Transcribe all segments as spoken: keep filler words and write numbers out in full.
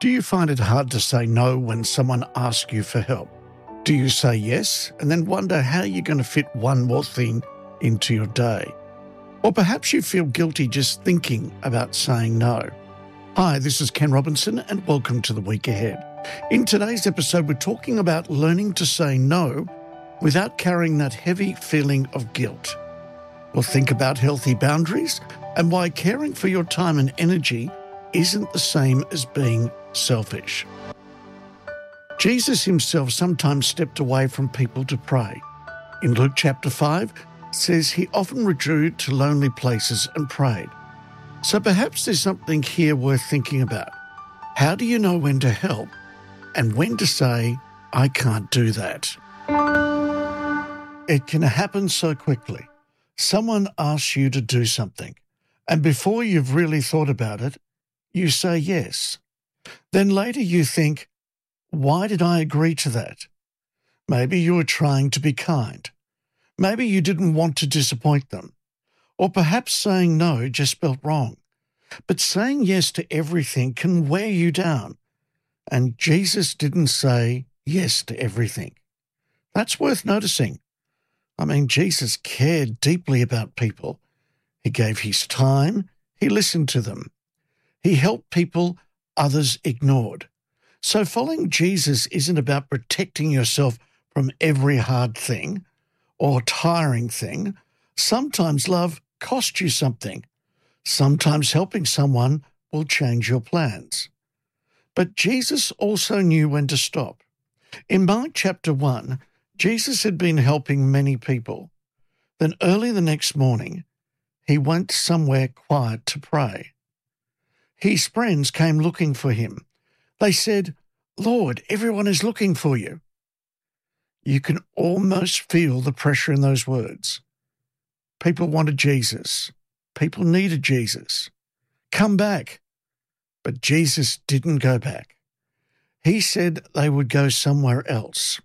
Do you find it hard to say no when someone asks you for help? Do you say yes and then wonder how you're going to fit one more thing into your day? Or perhaps you feel guilty just thinking about saying no. Hi, this is Ken Robinson and welcome to The Week Ahead. In today's episode, we're talking about learning to say no without carrying that heavy feeling of guilt. We'll think about healthy boundaries and why caring for your time and energy isn't the same as being selfish. Jesus himself sometimes stepped away from people to pray. In Luke chapter five, says he often withdrew to lonely places and prayed. So perhaps there's something here worth thinking about. How do you know when to help and when to say, I can't do that? It can happen so quickly. Someone asks you to do something, and before you've really thought about it, you say yes. Then later you think, why did I agree to that? Maybe you were trying to be kind. Maybe you didn't want to disappoint them. Or perhaps saying no just felt wrong. But saying yes to everything can wear you down. And Jesus didn't say yes to everything. That's worth noticing. I mean, Jesus cared deeply about people. He gave his time. He listened to them. He helped people others ignored. So following Jesus isn't about protecting yourself from every hard thing or tiring thing. Sometimes love costs you something. Sometimes helping someone will change your plans. But Jesus also knew when to stop. In Mark chapter one, Jesus had been helping many people. Then early the next morning, he went somewhere quiet to pray. His friends came looking for him. They said, Lord, everyone is looking for you. You can almost feel the pressure in those words. People wanted Jesus. People needed Jesus. Come back. But Jesus didn't go back. He said they would go somewhere else.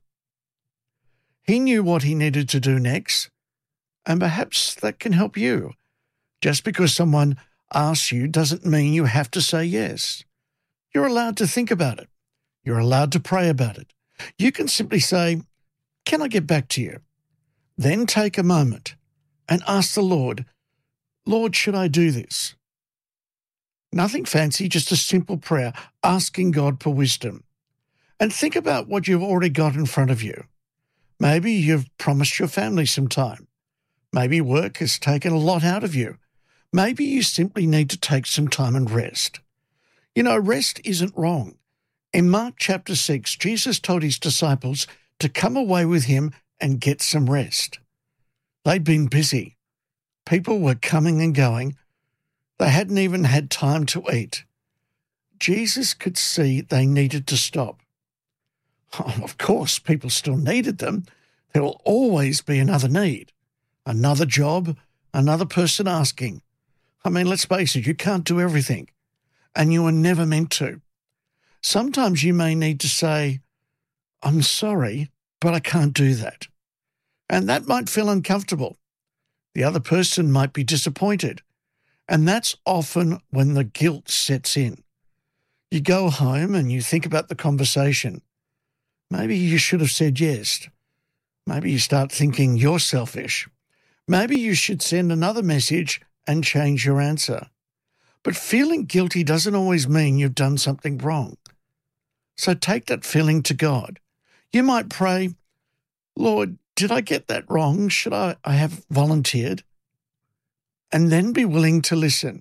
He knew what he needed to do next, and perhaps that can help you. Just because someone asks you doesn't mean you have to say yes. You're allowed to think about it. You're allowed to pray about it. You can simply say, can I get back to you? Then take a moment and ask the Lord, Lord, should I do this? Nothing fancy, just a simple prayer, asking God for wisdom. And think about what you've already got in front of you. Maybe you've promised your family some time. Maybe work has taken a lot out of you. Maybe you simply need to take some time and rest. You know, rest isn't wrong. In Mark chapter six, Jesus told his disciples to come away with him and get some rest. They'd been busy. People were coming and going. They hadn't even had time to eat. Jesus could see they needed to stop. Oh, of course, people still needed them. There will always be another need, another job, another person asking. I mean, let's face it, you can't do everything, and you were never meant to. Sometimes you may need to say, I'm sorry, but I can't do that. And that might feel uncomfortable. The other person might be disappointed, and that's often when the guilt sets in. You go home and you think about the conversation. Maybe you should have said yes. Maybe you start thinking you're selfish. Maybe you should send another message and change your answer. But feeling guilty doesn't always mean you've done something wrong. So take that feeling to God. You might pray, Lord, did I get that wrong? Should I, I have volunteered? And then be willing to listen.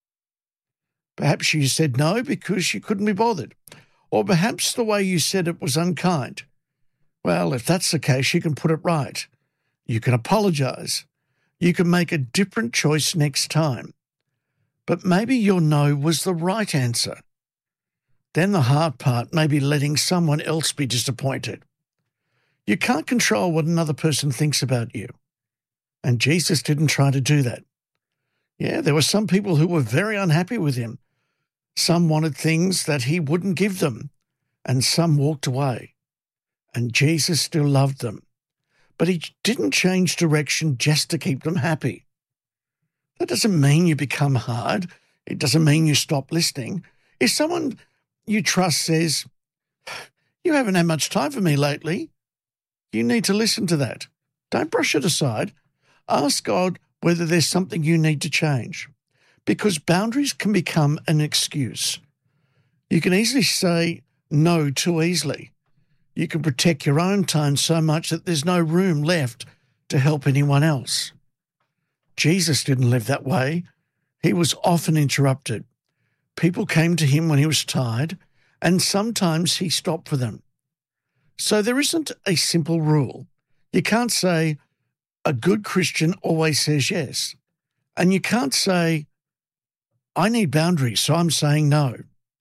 Perhaps you said no because you couldn't be bothered. Or perhaps the way you said it was unkind. Well, if that's the case, you can put it right. You can apologize. You can make a different choice next time. But maybe your no was the right answer. Then the hard part may be letting someone else be disappointed. You can't control what another person thinks about you. And Jesus didn't try to do that. Yeah, there were some people who were very unhappy with him. Some wanted things that he wouldn't give them, and some walked away. And Jesus still loved them. But he didn't change direction just to keep them happy. That doesn't mean you become hard. It doesn't mean you stop listening. If someone you trust says, "You haven't had much time for me lately." You need to listen to that. Don't brush it aside. Ask God whether there's something you need to change, because boundaries can become an excuse. You can easily say no too easily. You can protect your own time so much that there's no room left to help anyone else. Jesus didn't live that way. He was often interrupted. People came to him when he was tired, and sometimes he stopped for them. So there isn't a simple rule. You can't say, a good Christian always says yes. And you can't say, I need boundaries, so I'm saying no.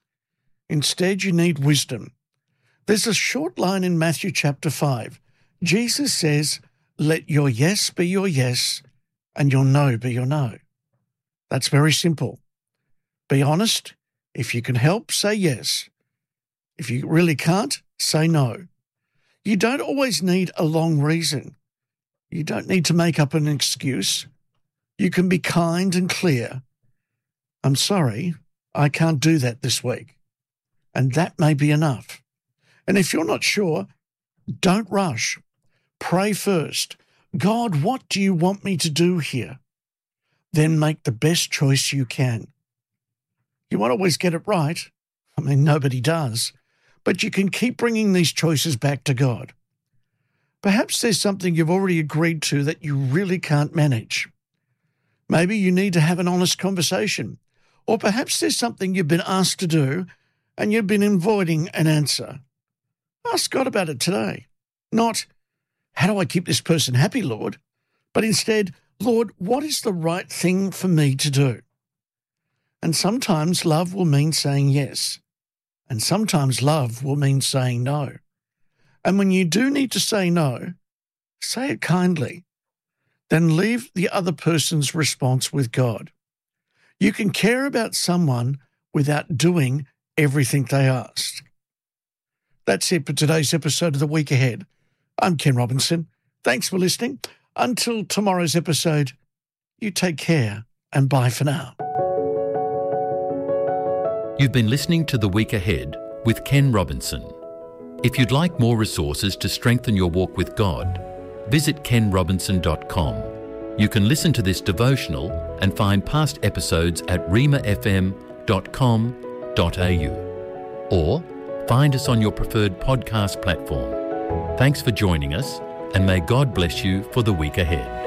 Instead, you need wisdom. There's a short line in Matthew chapter five. Jesus says, let your yes be your yes and your no be your no. That's very simple. Be honest. If you can help, say yes. If you really can't, say no. You don't always need a long reason. You don't need to make up an excuse. You can be kind and clear. I'm sorry, I can't do that this week. And that may be enough. And if you're not sure, don't rush. Pray first. God, what do you want me to do here? Then make the best choice you can. You won't always get it right. I mean, nobody does. But you can keep bringing these choices back to God. Perhaps there's something you've already agreed to that you really can't manage. Maybe you need to have an honest conversation. Or perhaps there's something you've been asked to do and you've been avoiding an answer. Ask God about it today. Not, how do I keep this person happy, Lord? But instead, Lord, what is the right thing for me to do? And sometimes love will mean saying yes. And sometimes love will mean saying no. And when you do need to say no, say it kindly. Then leave the other person's response with God. You can care about someone without doing everything they ask. That's it for today's episode of The Week Ahead. I'm Ken Robinson. Thanks for listening. Until tomorrow's episode, you take care and bye for now. You've been listening to The Week Ahead with Ken Robinson. If you'd like more resources to strengthen your walk with God, visit ken robinson dot com. You can listen to this devotional and find past episodes at rhema f m dot com dot a u or find us on your preferred podcast platform. Thanks for joining us, and may God bless you for the week ahead.